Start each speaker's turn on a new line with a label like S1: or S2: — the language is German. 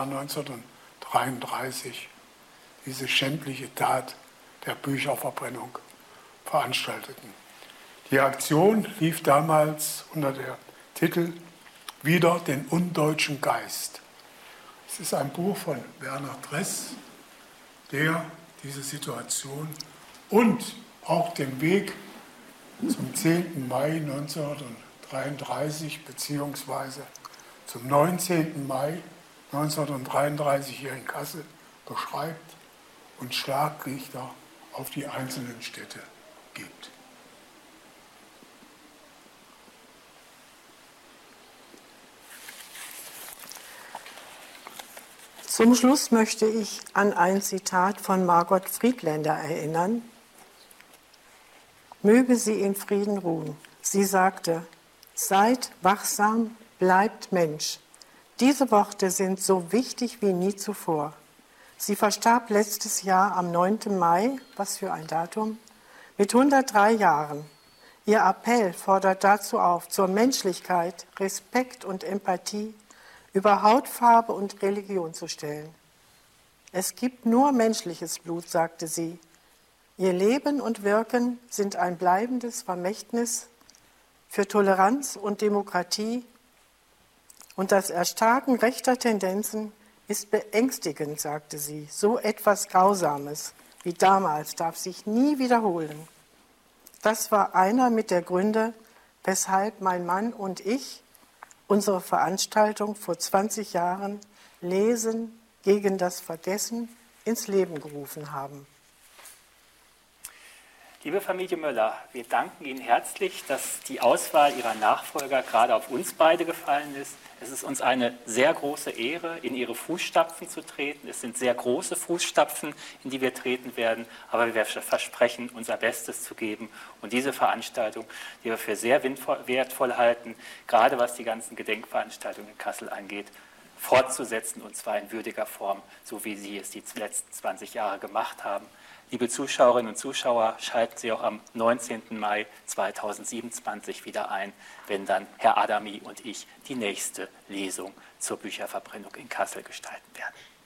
S1: 1933 diese schändliche Tat der Bücherverbrennung veranstalteten. Die Aktion lief damals unter dem Titel Wider den undeutschen Geist. Es ist ein Buch von Werner Dress, der diese Situation und auch den Weg zum 10. Mai 1933 beziehungsweise zum 19. Mai 1933 hier in Kassel beschreibt und Schlaglichter auf die einzelnen Städte gibt.
S2: Zum Schluss möchte ich an ein Zitat von Margot Friedländer erinnern. Möge sie in Frieden ruhen. Sie sagte, seid wachsam, bleibt Mensch. Diese Worte sind so wichtig wie nie zuvor. Sie verstarb letztes Jahr am 9. Mai, was für ein Datum, mit 103 Jahren. Ihr Appell fordert dazu auf, zur Menschlichkeit, Respekt und Empathie über Hautfarbe und Religion zu stellen. Es gibt nur menschliches Blut, sagte sie. Ihr Leben und Wirken sind ein bleibendes Vermächtnis für Toleranz und Demokratie und das Erstarken rechter Tendenzen ist beängstigend, sagte sie. So etwas Grausames wie damals darf sich nie wiederholen. Das war einer mit der Gründe, weshalb mein Mann und ich unsere Veranstaltung vor 20 Jahren Lesen gegen das Vergessen ins Leben gerufen haben.
S3: Liebe Familie Möller, wir danken Ihnen herzlich, dass die Auswahl Ihrer Nachfolger gerade auf uns beide gefallen ist. Es ist uns eine sehr große Ehre, in Ihre Fußstapfen zu treten. Es sind sehr große Fußstapfen, in die wir treten werden, aber wir versprechen, unser Bestes zu geben und diese Veranstaltung, die wir für sehr wertvoll halten, gerade was die ganzen Gedenkveranstaltungen in Kassel angeht, fortzusetzen, und zwar in würdiger Form, so wie Sie es die letzten 20 Jahre gemacht haben. Liebe Zuschauerinnen und Zuschauer, schalten Sie auch am 19. Mai 2027 wieder ein, wenn dann Herr Adami und ich die nächste Lesung zur Bücherverbrennung in Kassel gestalten werden.